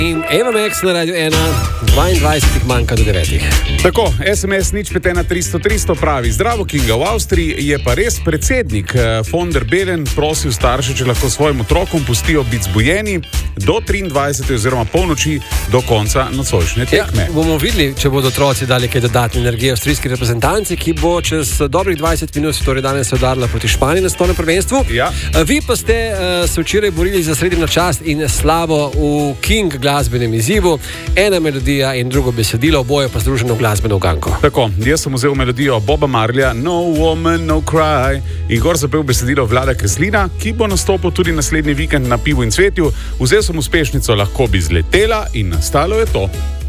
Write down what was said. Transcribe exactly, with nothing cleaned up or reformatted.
In Eva Max na Radio ena, dvaindvajset manjka do devetih. Tako, es em es nič pet ena tristo tristo pravi: Zdravo, Kinga, v Avstriji je pa res predsednik von der Bellen prosil starše, če lahko svojim otrokom pustijo biti zbujeni do triindvajsete oziroma polnoči do konca nocojšnje tekme. Ja, bomo videli, če bodo otroci dali kaj dodatne energije avstrijski reprezentanci, ki bo čez dobrih dvajset minut, torej danes se udarila proti Španiji na stolnem prvenstvu. Ja. Vi pa ste uh, se včeraj borili za srednjo čast in slavo v King glasbenem izzivu. Ena melodija in drugo besedilo, oboje pa združeno v glasbeno uganko. Tako, jaz sem vzel melodijo Boba Marleya No Woman, No Cry in gor zapel besedilo Vlada Kreslina, ki bo nastopil tudi naslednji vikend na Pivu in cvetju. Vzel sem uspešnico Lahko bi zletela in nastalo je to.